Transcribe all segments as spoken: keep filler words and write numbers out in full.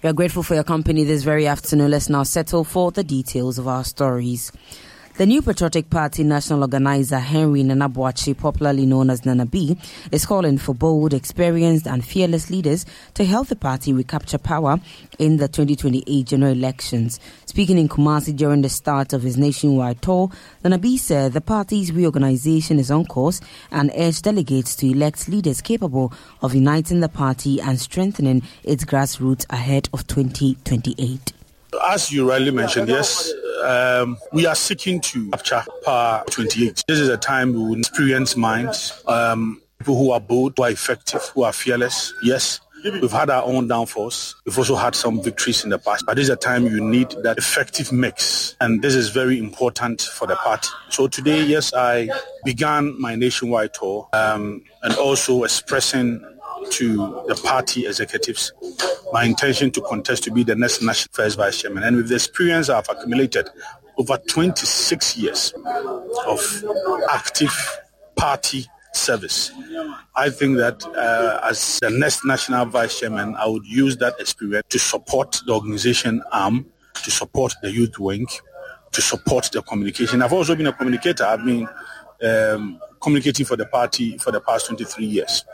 We are grateful for your company this very afternoon. Let's now settle for the details of our stories. The New Patriotic Party national organizer Henry Nana Boakye, popularly known as Nana B, is calling for bold, experienced and fearless leaders to help the party recapture power in the twenty twenty-eight general elections. Speaking in Kumasi during the start of his nationwide tour, Nana B said the party's reorganization is on course and urged delegates to elect leaders capable of uniting the party and strengthening its grassroots ahead of twenty twenty-eight. As you rightly mentioned, yes, um, we are seeking to capture power twenty-eight. This is a time we will experience minds, um, people who are bold, who are effective, who are fearless. Yes, we've had our own downfalls. We've also had some victories in the past. But this is a time you need that effective mix. And this is very important for the party. So today, yes, I began my nationwide tour um, and also expressing to the party executives my intention to contest to be the next national first vice chairman. And with the experience I've accumulated over twenty-six years of active party service, I think that uh, as the next national vice chairman, I would use that experience to support the organization arm, to support the youth wing, to support the communication. I've also been a communicator. I've been um, communicating for the party for the past twenty-three years.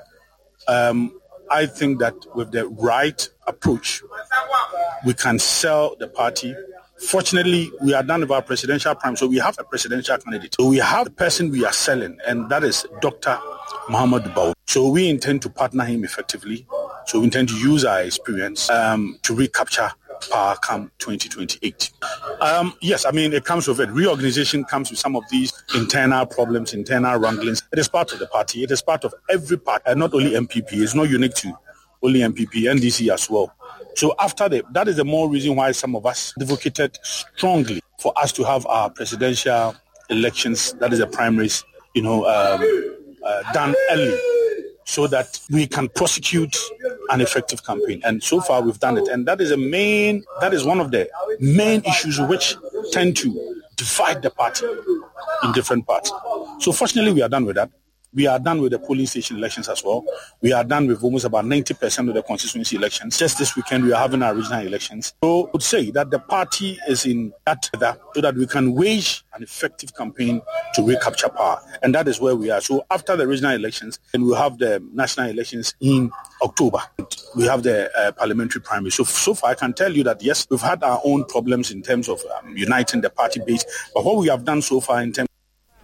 Um, I think that with the right approach, we can sell the party. Fortunately, we are done with our presidential prime, so we have a presidential candidate. So we have the person we are selling, and that is Doctor Muhammad Baw. So we intend to partner him effectively. So we intend to use our experience um, to recapture power come twenty twenty-eight. Um, yes, I mean, it comes with it. Reorganization comes with some of these internal problems, internal wranglings. It is part of the party. It is part of every party, and not only M P P. It's not unique to only M P P, N D C as well. So after that, that is the more reason why some of us advocated strongly for us to have our presidential elections, that is the primaries, you know, um, uh, done early, so that we can prosecute an effective campaign. And so far we've done it. And that is a main, that is one of the main issues which tend to divide the party in different parts. So fortunately we are done with that. We are done with the polling station elections as well. We are done with almost about ninety percent of the constituency elections. Just this weekend, we are having our regional elections. So I would say that the party is in that so that we can wage an effective campaign to recapture power. And that is where we are. So after the regional elections, then we'll have the national elections in October. We have the uh, parliamentary primary. So, so far I can tell you that, yes, we've had our own problems in terms of um, uniting the party base. But what we have done so far in terms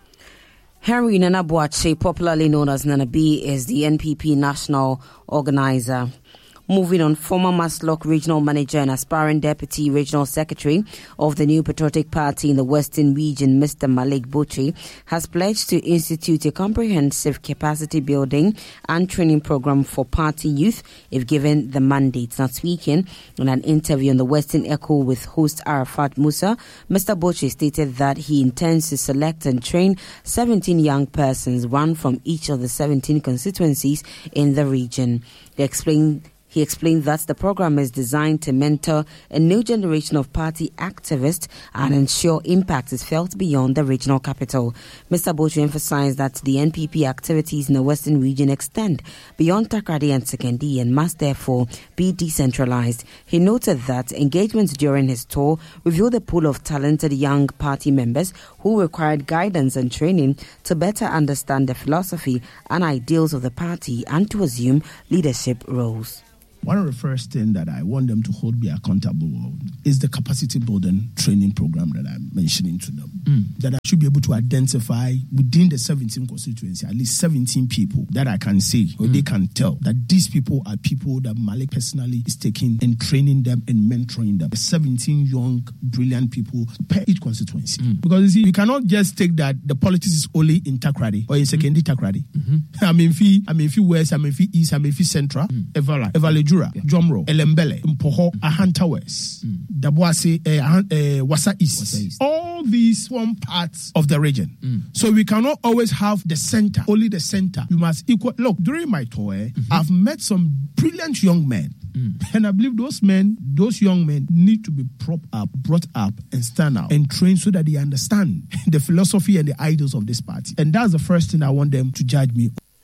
Henry Nana Boakye, popularly known as Nana B, is the N P P national organizer. Moving on, former Maslock regional manager and aspiring deputy regional secretary of the New Patriotic Party in the Western region, Mister Malik Boakye, has pledged to institute a comprehensive capacity building and training program for party youth if given the mandate. Now, speaking in an interview on the Western Echo with host Arafat Musa, Mister Boakye stated that he intends to select and train seventeen young persons, one from each of the seventeen constituencies in the region. They explained He explained that the program is designed to mentor a new generation of party activists and ensure impact is felt beyond the regional capital. Mister Boakye emphasized that the N P P activities in the Western region extend beyond Takoradi and Sekondi and must therefore be decentralized. He noted that engagements during his tour revealed a pool of talented young party members who required guidance and training to better understand the philosophy and ideals of the party and to assume leadership roles. One of the first things that I want them to hold me accountable on is the capacity building training program that I'm mentioning to them. Mm. That I should be able to identify within the seventeen constituency, at least seventeen people that I can say, or mm. they can tell that these people are people that Malik personally is taking and training them and mentoring them. seventeen young, brilliant people per each constituency. Mm. Because you see, you cannot just take that the politics is only in Takoradi or in Sekondi mm. Takoradi. Mm-hmm. I mean, fi, I mean, fi West, I mean, fi East, I mean, fi Central, mm. Evala, Evala. Yeah. Jomro, Elembele, Mpoho, Ahanta West, mm. Dabuase, uh, uh, Wasa East. Wasa East. All these form parts of the region. Mm. So we cannot always have the center, only the center. You must equal. Look, during my tour, mm-hmm. I've met some brilliant young men. Mm. And I believe those men, those young men need to be propped up, brought up, and stand out and trained so that they understand the philosophy and the ideals of this party. And that's the first thing I want them to judge me.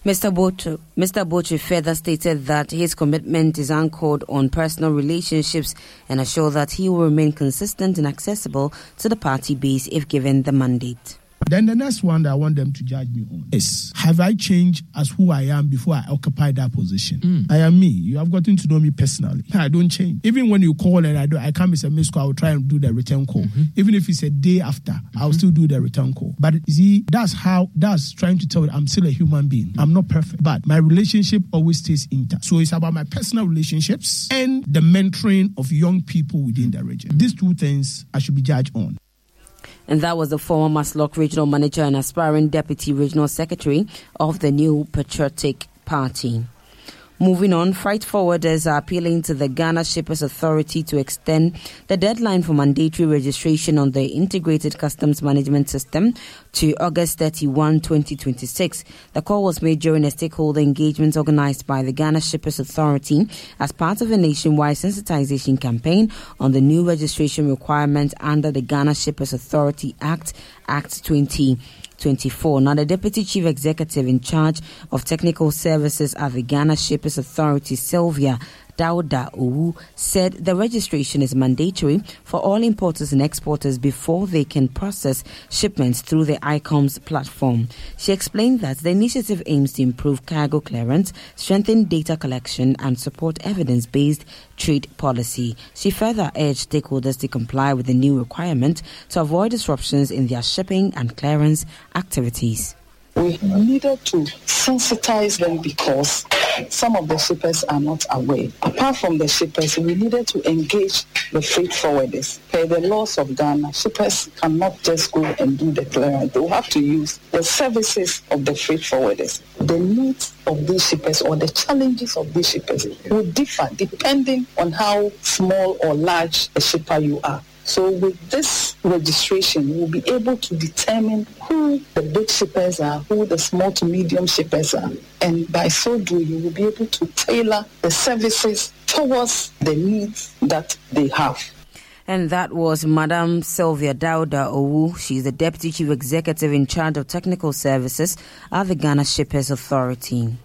Mister Botcho, Mister Botcho further stated that his commitment is anchored on personal relationships and assured that he will remain consistent and accessible to the party base if given the mandate. Then the next one that I want them to judge me on is, have I changed as who I am before I occupy that position? Mm. I am me. You have gotten to know me personally. I don't change. Even when you call and I do, I come as a missed call, I will try and do the return call. Mm-hmm. Even if it's a day after, mm-hmm. I'll still do the return call. But see, that's how, that's trying to tell you I'm still a human being. Mm-hmm. I'm not perfect, but my relationship always stays intact. So it's about my personal relationships and the mentoring of young people within the region. These two things I should be judged on. And that was the former Maslock Regional Manager and aspiring Deputy Regional Secretary of the New Patriotic Party. Moving on, freight forwarders are appealing to the Ghana Shippers Authority to extend the deadline for mandatory registration on the Integrated Customs Management System to August thirty-first, twenty twenty-six. The call was made during a stakeholder engagement organized by the Ghana Shippers Authority as part of a nationwide sensitization campaign on the new registration requirement under the Ghana Shippers Authority Act, Act twenty twenty-four. Now, the Deputy Chief Executive in charge of technical services at the Ghana Shippers Authority, Sylvia Dauda Owu, said the registration is mandatory for all importers and exporters before they can process shipments through the I COMS platform. She explained that the initiative aims to improve cargo clearance, strengthen data collection, and support evidence-based trade policy. She further urged stakeholders to comply with the new requirement to avoid disruptions in their shipping and clearance activities. We needed to sensitize them because some of the shippers are not aware. Apart from the shippers, we needed to engage the freight forwarders. Per the laws of Ghana, shippers cannot just go and do the clearance. They will have to use the services of the freight forwarders. The needs of these shippers or the challenges of these shippers will differ depending on how small or large a shipper you are. So with this registration, we'll be able to determine who the big shippers are, who the small to medium shippers are. And by so doing, we'll be able to tailor the services towards the needs that they have. And that was Madam Sylvia Dauda Owu. She's the Deputy Chief Executive in charge of technical services at the Ghana Shippers Authority.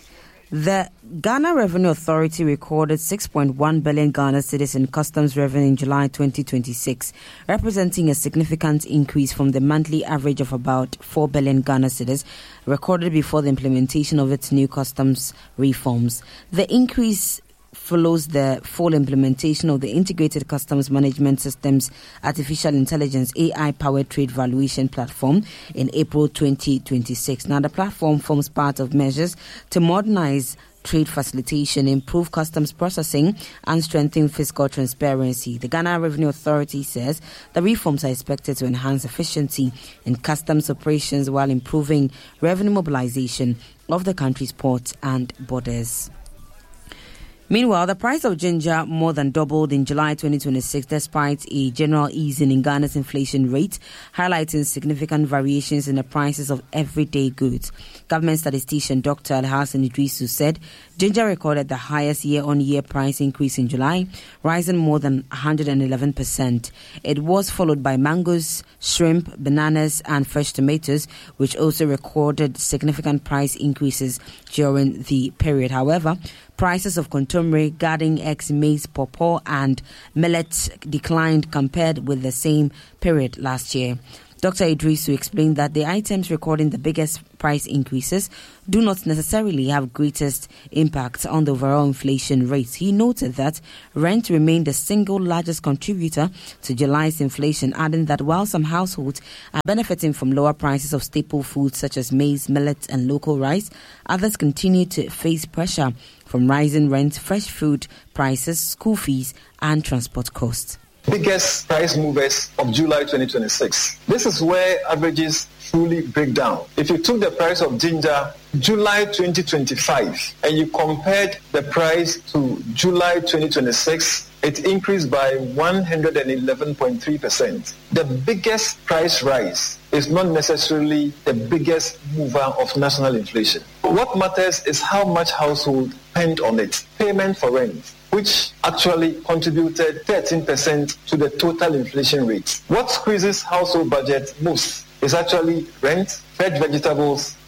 The Ghana Revenue Authority recorded six point one billion Ghana cedis in customs revenue in July twenty twenty-six, representing a significant increase from the monthly average of about four billion Ghana cedis recorded before the implementation of its new customs reforms. The increase follows the full implementation of the Integrated Customs Management System's Artificial Intelligence A I-powered trade valuation platform in April twenty twenty-six. Now, the platform forms part of measures to modernize trade facilitation, improve customs processing, and strengthen fiscal transparency. The Ghana Revenue Authority says the reforms are expected to enhance efficiency in customs operations while improving revenue mobilization of the country's ports and borders. Meanwhile, the price of ginger more than doubled in July twenty twenty-six despite a general easing in Ghana's inflation rate, highlighting significant variations in the prices of everyday goods. Government statistician Doctor Alhassan Idrisu said ginger recorded the highest year-on-year price increase in July, rising more than one hundred eleven percent. It was followed by mangoes, shrimp, bananas, and fresh tomatoes, which also recorded significant price increases during the period. However, prices of contumely, garden eggs, maize, pawpaw, and millet declined compared with the same period last year. Doctor Idrisu explained that the items recording the biggest price increases do not necessarily have greatest impact on the overall inflation rate. He noted that rent remained the single largest contributor to July's inflation, adding that while some households are benefiting from lower prices of staple foods such as maize, millet, and local rice, others continue to face pressure from rising rent, fresh food prices, school fees, and transport costs. Biggest price movers of July twenty twenty-six. This is where averages truly break down. If you took the price of ginger July twenty twenty-five and you compared the price to July twenty twenty-six, it increased by one hundred eleven point three percent. The biggest price rise is not necessarily the biggest mover of national inflation. What matters is how much household spend on it. Payment for rent, which actually contributed thirteen percent to the total inflation rate. What squeezes household budget most is actually rent, fresh vegetables,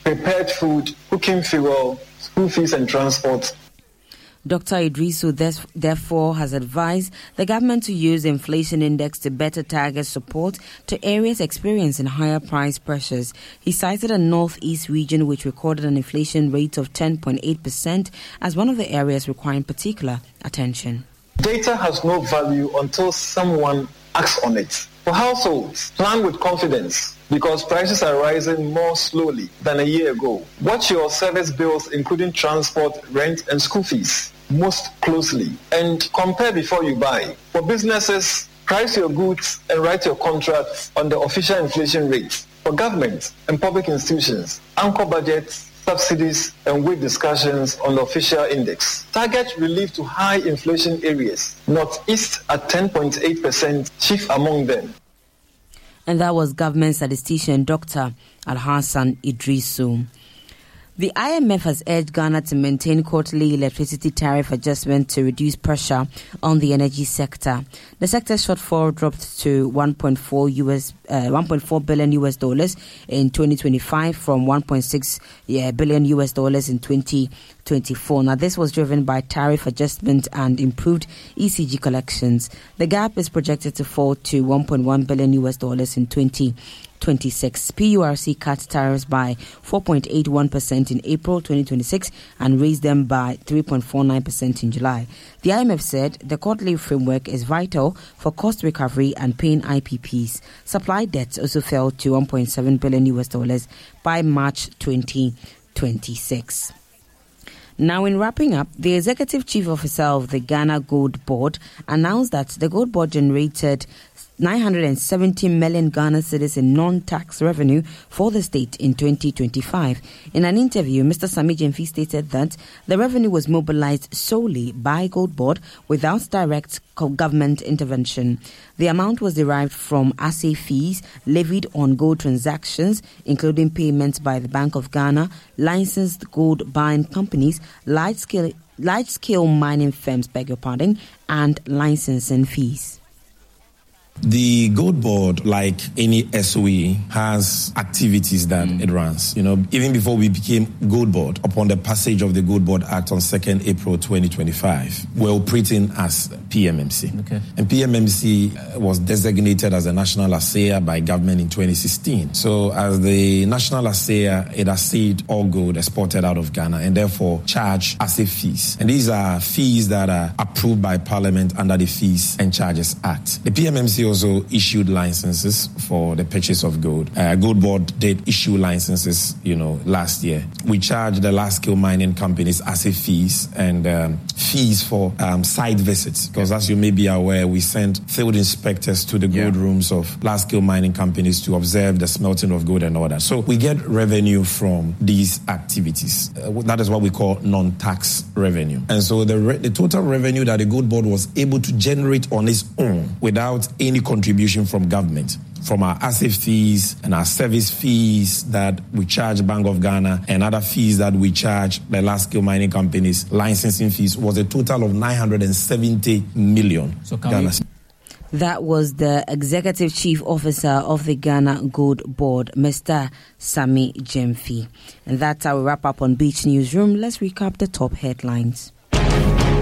prepared food, cooking fuel, school fees and transport. Doctor Idrisu therefore has advised the government to use the inflation index to better target support to areas experiencing higher price pressures. He cited a northeast region which recorded an inflation rate of ten point eight percent as one of the areas requiring particular attention. Data has no value until someone acts on it. For households, plan with confidence because prices are rising more slowly than a year ago. Watch your service bills, including transport, rent, and school fees, most closely, and compare before you buy. For businesses, price your goods and write your contracts on the official inflation rate. For government and public institutions, anchor budgets, subsidies, and wage discussions on the official index. Target relief to high inflation areas, Northeast at ten point eight percent, chief among them. And that was government statistician Doctor Alhassan Idrisu. The I M F has urged Ghana to maintain quarterly electricity tariff adjustment to reduce pressure on the energy sector. The sector's shortfall dropped to one point four U S uh, one point four billion U S dollars in twenty twenty-five from one point six yeah, billion U S dollars in twenty twenty-four. Now, this was driven by tariff adjustment and improved E C G collections. The gap is projected to fall to one point one billion U S dollars in twenty twenty-six. P U R C cut tariffs by four point eight one percent in April twenty twenty-six and raised them by three point four nine percent in July. The I M F said the quarterly framework is vital for cost recovery and paying I P Ps. Supply debts also fell to one point seven billion U S dollars by March twenty twenty-six. Now, in wrapping up, the Executive Chief Officer of the Ghana Gold Board announced that the Gold Board generated nine hundred seventy million Ghana cedis in non-tax revenue for the state in twenty twenty-five. In an interview, Mister Sami Gyamfi stated that the revenue was mobilized solely by Gold Board without direct government intervention. The amount was derived from assay fees levied on gold transactions, including payments by the Bank of Ghana, licensed gold buying companies, large-scale large-scale mining firms, beg your pardon, and licensing fees. The Gold Board, like any S O E, has activities that mm. it runs. You know, even before we became Gold Board, upon the passage of the Gold Board Act on second April twenty twenty-five, we're operating as P M M C. Okay. And P M M C was designated as a national assayer by government in twenty sixteen. So as the national assayer, it assayed all gold exported out of Ghana and therefore charge assay fees. And these are fees that are approved by Parliament under the Fees and Charges Act. The P M M C also issued licenses for the purchase of gold. Uh, Gold Board did issue licenses, you know, last year. We charged the large-scale mining companies assay fees and um, fees for um, site visits. Because as you may be aware, we sent field inspectors to the gold yeah. rooms of large-scale mining companies to observe the smelting of gold and all that. So we get revenue from these activities. Uh, that is what we call non-tax revenue. And so the, re- the total revenue that the Gold Board was able to generate on its own without any contribution from government, from our assay fees and our service fees that we charge Bank of Ghana and other fees that we charge the large-scale mining companies, licensing fees, was a total of nine hundred seventy million. So Ghana. That was the Executive Chief Officer of the Ghana Gold Board, Mister Sami Gyamfi. And that's how we wrap up on Beach Newsroom. Let's recap the top headlines.